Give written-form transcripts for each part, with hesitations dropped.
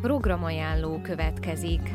Programajánló következik.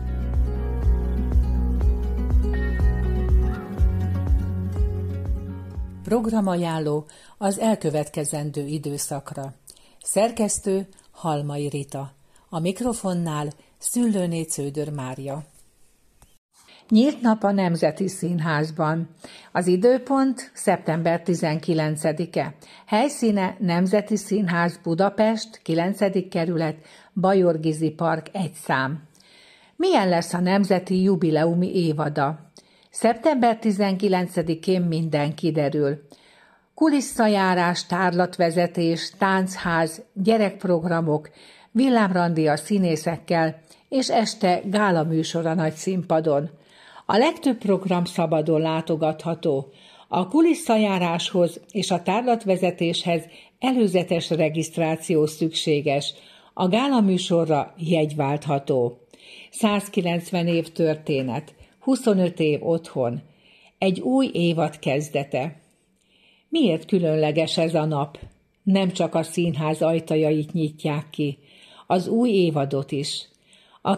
Programajánló az elkövetkezendő időszakra. Szerkesztő Halmai Rita. A mikrofonnál Szüllőné Cződör Mária. Nyílt nap a Nemzeti Színházban. Az időpont szeptember 19-e. Helyszíne Nemzeti Színház Budapest, 9. kerület, Bajor Gizi Park 1 szám. Milyen lesz a nemzeti jubileumi évada? Szeptember 19-én minden kiderül. Kulisszajárás, tárlatvezetés, táncház, gyerekprogramok, villámrandi a színészekkel, és este gálaműsor a nagy színpadon. A legtöbb program szabadon látogatható. A kulisszajáráshoz és a tárlatvezetéshez előzetes regisztráció szükséges. A gálaműsorra jegy váltható. 190 év történet, 25 év otthon, egy új évad kezdete. Miért különleges ez a nap? Nem csak a színház ajtajait nyitják ki, az új évadot is. A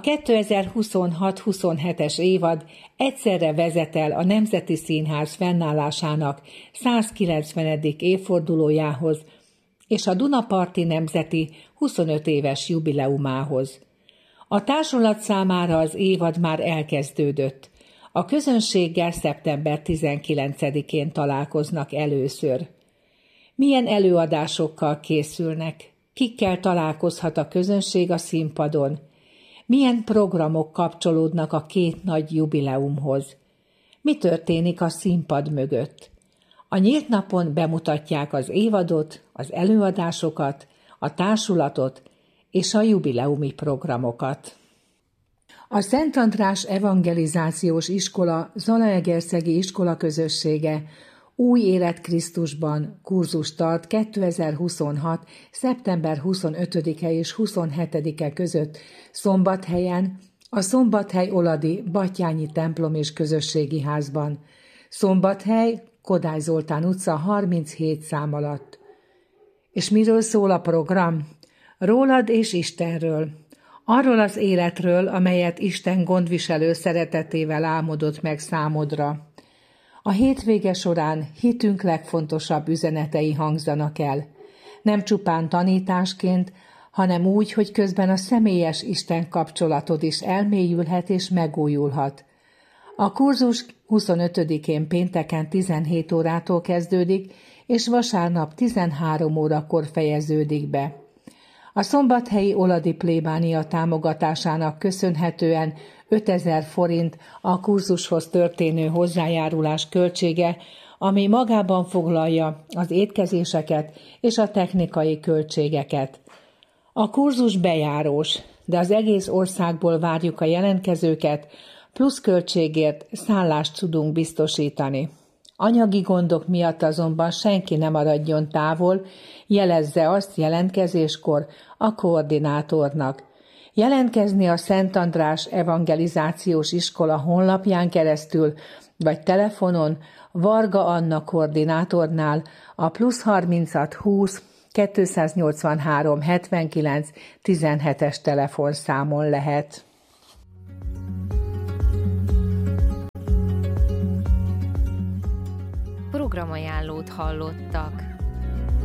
2026-27-es évad egyszerre vezet el a Nemzeti Színház fennállásának 190. évfordulójához és a Dunaparti Nemzeti 25 éves jubileumához. A társulat számára az évad már elkezdődött. A közönséggel szeptember 19-én találkoznak először. Milyen előadásokkal készülnek? Kikkel találkozhat a közönség a színpadon? Milyen programok kapcsolódnak a két nagy jubileumhoz? Mi történik a színpad mögött? A nyílt napon bemutatják az évadot, az előadásokat, a társulatot és a jubileumi programokat. A Szent András Evangelizációs Iskola Zalaegerszegi iskolaközössége Új élet Krisztusban kurzus tart 2026. szeptember 25-e és 27-e között Szombathelyen, a Szombathely-Oladi Batthyány templom és közösségi házban. Szombathely, Kodály Zoltán utca 37 szám alatt. És miről szól a program? Rólad és Istenről. Arról az életről, amelyet Isten gondviselő szeretetével álmodott meg számodra. A hétvége során hitünk legfontosabb üzenetei hangzanak el. Nem csupán tanításként, hanem úgy, hogy közben a személyes Isten kapcsolatod is elmélyülhet és megújulhat. A kurzus 25-én pénteken 17 órától kezdődik, és vasárnap 13 órakor fejeződik be. A szombathelyi oladi plébánia támogatásának köszönhetően 5000 forint a kurzushoz történő hozzájárulás költsége, ami magában foglalja az étkezéseket és a technikai költségeket. A kurzus bejárós, de az egész országból várjuk a jelentkezőket, plusz költségért szállást tudunk biztosítani. Anyagi gondok miatt azonban senki ne maradjon távol, jelezze azt jelentkezéskor a koordinátornak. Jelentkezni a Szent András Evangelizációs Iskola honlapján keresztül, vagy telefonon Varga Anna koordinátornál a +36 20 283 79 17-es telefonszámon lehet. Programajánlót hallottak.